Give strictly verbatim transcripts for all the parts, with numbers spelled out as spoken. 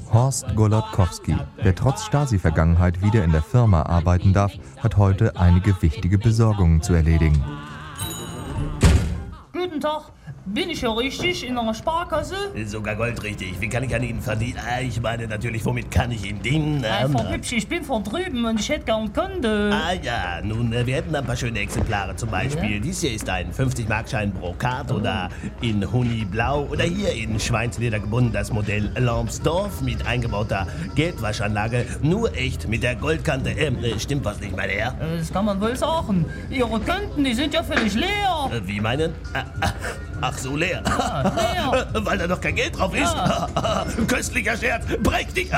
Horst Golodkowski, der trotz Stasi-Vergangenheit wieder in der Firma arbeiten darf, hat heute einige wichtige Besorgungen zu erledigen. Guten Tag, bin ich ja richtig in einer Sparkasse? Sogar goldrichtig. Wie kann ich an Ihnen verdienen? Ah, ich meine natürlich, womit kann ich Ihnen dienen? Äh, Frau Hübsch, ich bin von drüben und ich hätte gern Kunde. Ah ja, nun, wir hätten ein paar schöne Exemplare zum Beispiel. Ja? Dies hier ist ein fünfzig-Mark-Schein Brokat oh. oder in Honiblau oder hier in Schweinsleder gebunden das Modell Lambsdorff mit eingebauter Geldwaschanlage. Nur echt mit der Goldkante. Ähm, stimmt was nicht, mein Herr? Das kann man wohl sagen. Ihre Konten, die sind ja völlig leer. Äh, wie meinen? Ah, ah, ach so, leer. Ja, leer. Weil da doch kein Geld drauf ist. Ja. Köstlicher Scherz, prächtig.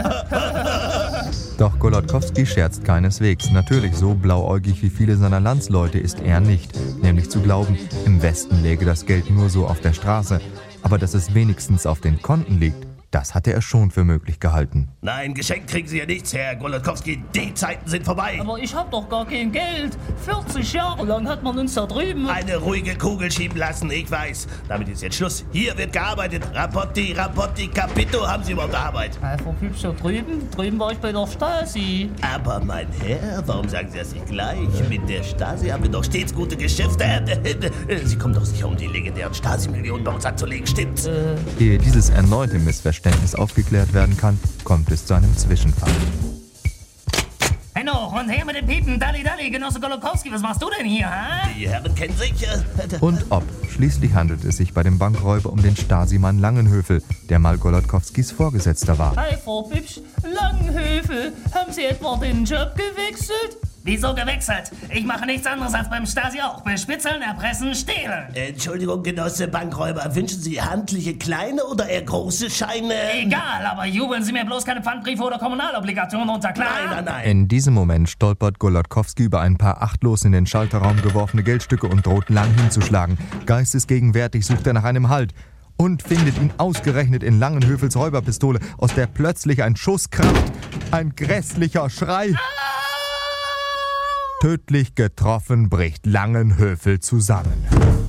Doch Golodkowski scherzt keineswegs. Natürlich, so blauäugig wie viele seiner Landsleute ist er nicht. Nämlich zu glauben, im Westen läge das Geld nur so auf der Straße. Aber dass es wenigstens auf den Konten liegt, das hatte er schon für möglich gehalten. Nein, geschenkt kriegen Sie ja nichts, Herr Golodkowski. Die Zeiten sind vorbei. Aber ich hab doch gar kein Geld. vierzig Jahre lang hat man uns da drüben... Eine ruhige Kugel schieben lassen, ich weiß. Damit ist jetzt Schluss. Hier wird gearbeitet. Rapporti, Rapporti, Capito. Haben Sie überhaupt Arbeit? Hey, Frau Hübsch, da drüben? Drüben war ich bei der Stasi. Aber mein Herr, warum sagen Sie das nicht gleich? Mit der Stasi haben wir doch stets gute Geschäfte. Sie kommen doch sicher, um die legendären Stasi-Millionen bei uns anzulegen, stimmt's? Äh. Ehe dieses erneute Missverständnis aufgeklärt werden kann, kommt es zu einem Zwischenfall. Hey noch, und her mit dem Piepen, Dalli Dalli, Genosse Golodkowski, was machst du denn hier, ha? Die Herren kennen sich. Und ob. Schließlich handelt es sich bei dem Bankräuber um den Stasi-Mann Langenhöfel, der mal Golodkowskis Vorgesetzter war. Hey, Frau Hübsch, Langenhöfel, haben Sie etwa den Job gewechselt? Wieso gewechselt? Ich mache nichts anderes als beim Stasi auch. Bespitzeln, erpressen, stehlen. Entschuldigung, Genosse Bankräuber, wünschen Sie handliche kleine oder eher große Scheine? Egal, aber jubeln Sie mir bloß keine Pfandbriefe oder Kommunalobligationen unter, klar? Nein, nein, nein. In diesem Moment stolpert Golodkowski über ein paar achtlos in den Schalterraum geworfene Geldstücke und droht lang hinzuschlagen. Geistesgegenwärtig sucht er nach einem Halt und findet ihn ausgerechnet in Langenhöfels Räuberpistole, aus der plötzlich ein Schuss kracht. Ein grässlicher Schrei. Tödlich getroffen bricht Langenhöfel zusammen.